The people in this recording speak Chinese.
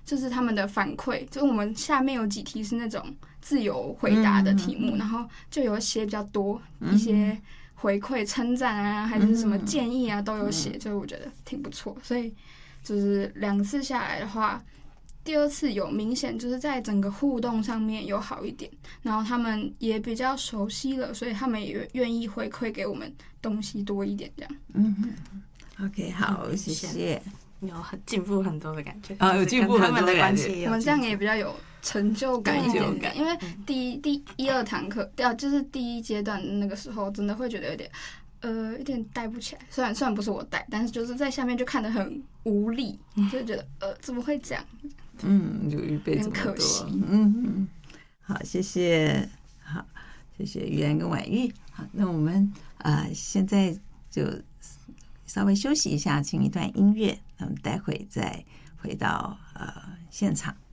就是他们的反馈，就是我们下面有几题是那种自由回答的题目，然后就有写比较多一些回馈、称赞啊，还是什么建议啊，都有写，就是我觉得挺不错。所以就是2次下来的话，第2次有明显就是在整个互动上面有好一点，然后他们也比较熟悉了，所以他们也愿意回馈给我们东西多一点，这样。 OK， 好，谢谢。 有进步很多的感觉有进步很多的感觉。 我们这样也比较有成就感一点点，因为第1、2堂课，就是第1阶段那个时候，真的会觉得有点带不起来。虽然不是我带，但是就是在下面就看得很无力，就觉得怎么会这样？ 就预备这么多， 很可惜。 好，谢谢，好，谢谢于安跟婉玉。好，那我们现在就稍微休息一下，请一段音乐，那我们待会再回到现场。